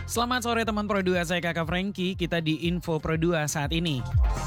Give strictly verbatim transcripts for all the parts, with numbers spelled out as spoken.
Selamat sore teman Pro dua, saya Kakak Franky, kita di Info Pro dua saat ini.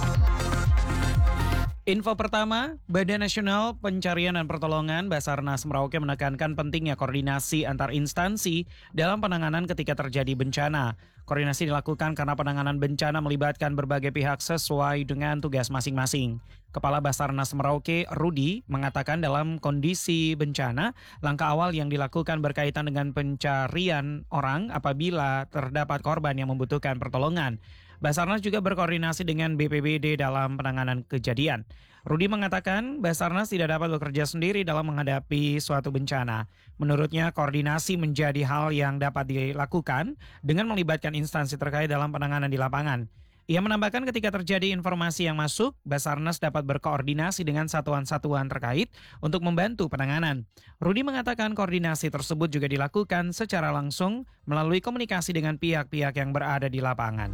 Info pertama, Badan Nasional Pencarian dan Pertolongan Basarnas Merauke menekankan pentingnya koordinasi antar instansi dalam penanganan ketika terjadi bencana. Koordinasi dilakukan karena penanganan bencana melibatkan berbagai pihak sesuai dengan tugas masing-masing. Kepala Basarnas Merauke, Rudi, mengatakan dalam kondisi bencana, langkah awal yang dilakukan berkaitan dengan pencarian orang apabila terdapat korban yang membutuhkan pertolongan. Basarnas juga berkoordinasi dengan B P B D dalam penanganan kejadian. Rudi mengatakan Basarnas tidak dapat bekerja sendiri dalam menghadapi suatu bencana. Menurutnya koordinasi menjadi hal yang dapat dilakukan dengan melibatkan instansi terkait dalam penanganan di lapangan. Ia menambahkan ketika terjadi informasi yang masuk, Basarnas dapat berkoordinasi dengan satuan-satuan terkait untuk membantu penanganan. Rudi mengatakan koordinasi tersebut juga dilakukan secara langsung melalui komunikasi dengan pihak-pihak yang berada di lapangan.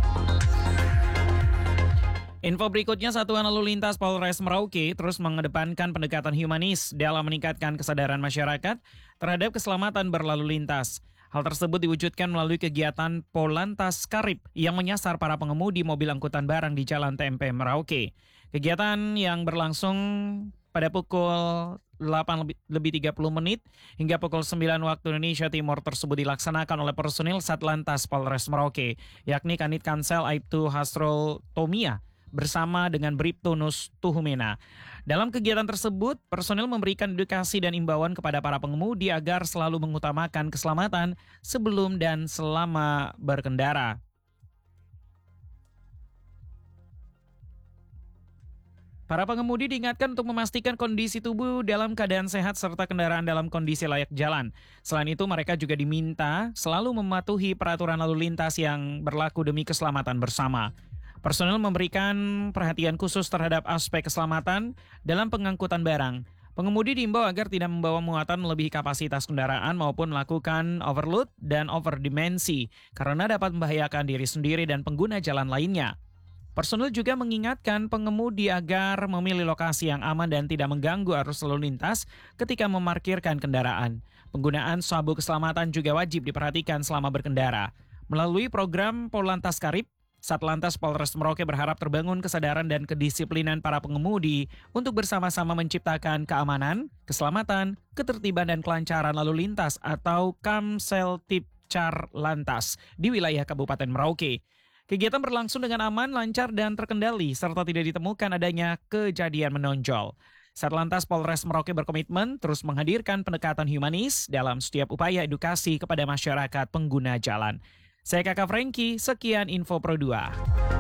Info berikutnya, Satuan Lalu Lintas Polres Merauke terus mengedepankan pendekatan humanis dalam meningkatkan kesadaran masyarakat terhadap keselamatan berlalu lintas. Hal tersebut diwujudkan melalui kegiatan Polantas Karib yang menyasar para pengemudi mobil angkutan barang di Jalan T M P Merauke. Kegiatan yang berlangsung pada pukul delapan lebih tiga puluh menit hingga pukul sembilan waktu Indonesia Timur tersebut dilaksanakan oleh personil Satlantas Polres Merauke, yakni Kanit Kansel Aibtu Hasrul Tomia bersama dengan Bribtunus Tuhumena. Dalam kegiatan tersebut, personil memberikan edukasi dan imbauan kepada para pengemudi agar selalu mengutamakan keselamatan sebelum dan selama berkendara. Para pengemudi diingatkan untuk memastikan kondisi tubuh dalam keadaan sehat serta kendaraan dalam kondisi layak jalan. Selain itu, mereka juga diminta selalu mematuhi peraturan lalu lintas yang berlaku demi keselamatan bersama. Personel memberikan perhatian khusus terhadap aspek keselamatan dalam pengangkutan barang. Pengemudi diimbau agar tidak membawa muatan melebihi kapasitas kendaraan maupun melakukan overload dan overdimensi karena dapat membahayakan diri sendiri dan pengguna jalan lainnya. Personel juga mengingatkan pengemudi agar memilih lokasi yang aman dan tidak mengganggu arus lalu lintas ketika memarkirkan kendaraan. Penggunaan sabuk keselamatan juga wajib diperhatikan selama berkendara. Melalui program Polantas Karib, Satlantas Polres Merauke berharap terbangun kesadaran dan kedisiplinan para pengemudi untuk bersama-sama menciptakan keamanan, keselamatan, ketertiban dan kelancaran lalu lintas atau Kamseltipcar Lantas di wilayah Kabupaten Merauke. Kegiatan berlangsung dengan aman, lancar dan terkendali serta tidak ditemukan adanya kejadian menonjol. Satlantas Polres Merauke berkomitmen terus menghadirkan pendekatan humanis dalam setiap upaya edukasi kepada masyarakat pengguna jalan. Saya Kakak Franky, sekian Info Pro dua.